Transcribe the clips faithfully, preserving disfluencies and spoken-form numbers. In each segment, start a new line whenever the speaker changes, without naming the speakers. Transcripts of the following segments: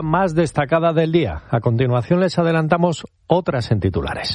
más destacada del día. A continuación les adelantamos otras en titulares.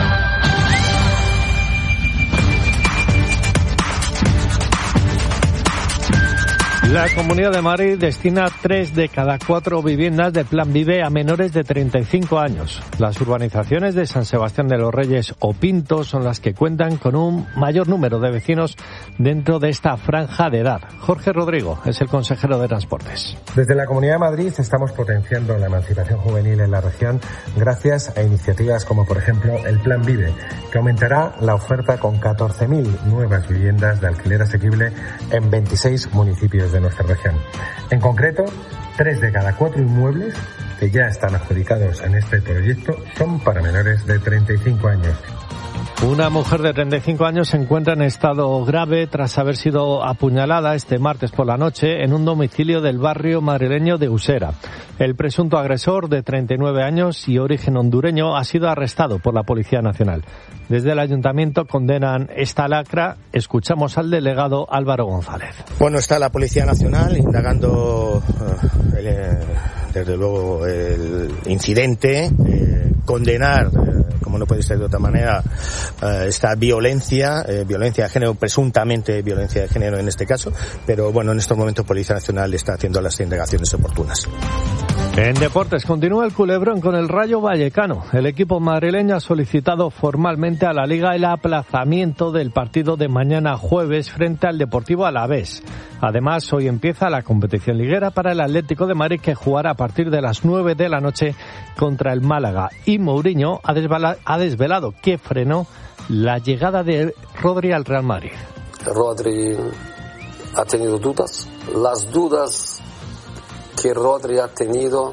La Comunidad de Madrid destina tres de cada cuatro viviendas del Plan Vive a menores de treinta y cinco años. Las urbanizaciones de San Sebastián de los Reyes o Pinto son las que cuentan con un mayor número de vecinos dentro de esta franja de edad. Jorge Rodrigo es el consejero de Transportes.
Desde la Comunidad de Madrid estamos potenciando la emancipación juvenil en la región gracias a iniciativas como, por ejemplo, el Plan Vive, que aumentará la oferta con catorce mil nuevas viviendas de alquiler asequible en veintiséis municipios de nuestra región. En concreto, tres de cada cuatro inmuebles que ya están adjudicados en este proyecto son para menores de treinta y cinco años.
Una mujer de treinta y cinco años se encuentra en estado grave tras haber sido apuñalada este martes por la noche en un domicilio del barrio madrileño de Usera. El presunto agresor, de treinta y nueve años y origen hondureño, ha sido arrestado por la Policía Nacional. Desde el Ayuntamiento condenan esta lacra. Escuchamos al delegado Álvaro González.
Bueno, está la Policía Nacional indagando, eh, desde luego, el incidente, eh, condenar, eh, como no puede ser de otra manera, eh, esta violencia, eh, violencia de género, presuntamente violencia de género en este caso, pero bueno, en estos momentos Policía Nacional está haciendo las indagaciones oportunas.
En deportes continúa el culebrón con el Rayo Vallecano. El equipo madrileño ha solicitado formalmente a la Liga el aplazamiento del partido de mañana jueves frente al Deportivo Alavés. Además, hoy empieza la competición liguera para el Atlético de Madrid, que jugará a partir de las nueve de la noche contra el Málaga. Y Mourinho ha, desvala, ha desvelado que frenó la llegada de Rodri al Real Madrid.
Rodri ha tenido dudas. Las dudas que Rodri ha tenido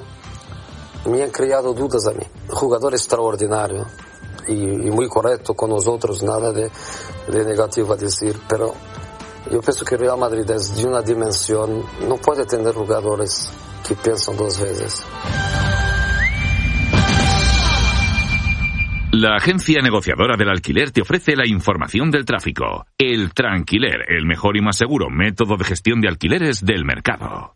me han creado dudas a mí. Jugador extraordinario y, y muy correcto con nosotros, nada de, de negativo a decir, pero yo pienso que Real Madrid es de una dimensión, no puede tener jugadores que piensan dos veces.
La agencia negociadora del alquiler te ofrece la información del tráfico. El Tranquiler, el mejor y más seguro método de gestión de alquileres del mercado.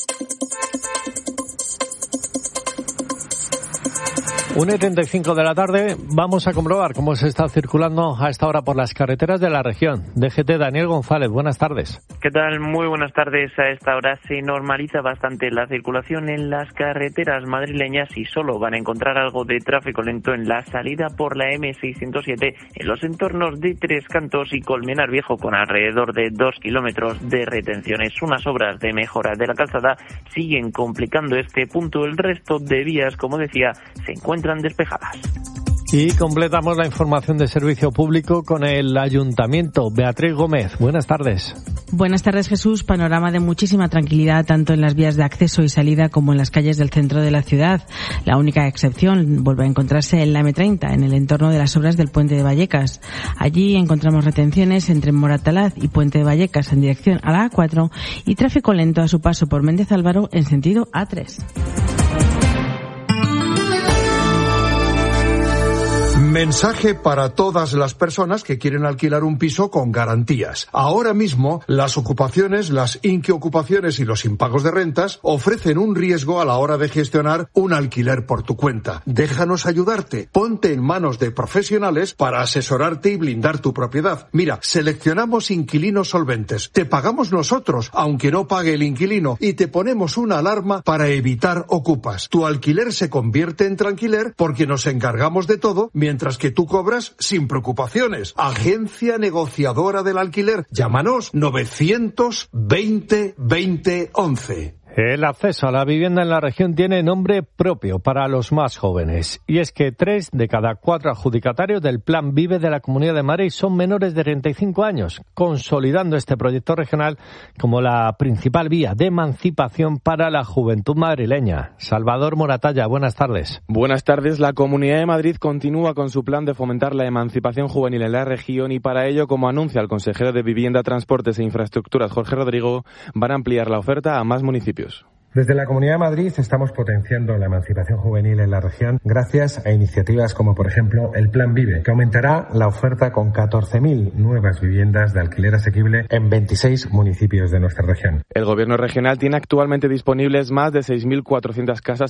una y treinta y cinco de la tarde, vamos a comprobar cómo se está circulando a esta hora por las carreteras de la región. D G T, Daniel González, buenas tardes.
¿Qué tal? Muy buenas tardes. A esta hora se normaliza bastante la circulación en las carreteras madrileñas y solo van a encontrar algo de tráfico lento en la salida por la eme seiscientos siete en los entornos de Tres Cantos y Colmenar Viejo, con alrededor de dos kilómetros de retenciones. Unas obras de mejora de la calzada siguen complicando este punto. El resto de vías, como decía, se encuentran despejadas.
Y completamos la información de servicio público con el Ayuntamiento. Beatriz Gómez, buenas tardes.
Buenas tardes, Jesús. Panorama de muchísima tranquilidad tanto en las vías de acceso y salida como en las calles del centro de la ciudad. La única excepción vuelve a encontrarse en la eme treinta, en el entorno de las obras del Puente de Vallecas. Allí encontramos retenciones entre Moratalaz y Puente de Vallecas en dirección a la a cuatro y tráfico lento a su paso por Méndez Álvaro en sentido a tres.
Mensaje para todas las personas que quieren alquilar un piso con garantías. Ahora mismo, las ocupaciones, las inquiocupaciones y los impagos de rentas ofrecen un riesgo a la hora de gestionar un alquiler por tu cuenta. Déjanos ayudarte. Ponte en manos de profesionales para asesorarte y blindar tu propiedad. Mira, seleccionamos inquilinos solventes. Te pagamos nosotros, aunque no pague el inquilino, y te ponemos una alarma para evitar ocupas. Tu alquiler se convierte en tranquiler porque nos encargamos de todo, mientras Mientras que tú cobras sin preocupaciones. Agencia negociadora del alquiler. Llámanos novecientos veinte veinte once.
El acceso a la vivienda en la región tiene nombre propio para los más jóvenes. Y es que tres de cada cuatro adjudicatarios del Plan Vive de la Comunidad de Madrid son menores de treinta y cinco años, consolidando este proyecto regional como la principal vía de emancipación para la juventud madrileña. Salvador Moratalla, buenas tardes.
Buenas tardes. La Comunidad de Madrid continúa con su plan de fomentar la emancipación juvenil en la región y para ello, como anuncia el consejero de Vivienda, Transportes e Infraestructuras, Jorge Rodrigo, van a ampliar la oferta a más municipios.
Desde la Comunidad de Madrid estamos potenciando la emancipación juvenil en la región gracias a iniciativas como, por ejemplo, el Plan Vive, que aumentará la oferta con catorce mil nuevas viviendas de alquiler asequible en veintiséis municipios de nuestra región.
El Gobierno regional tiene actualmente disponibles más de seis mil cuatrocientas casas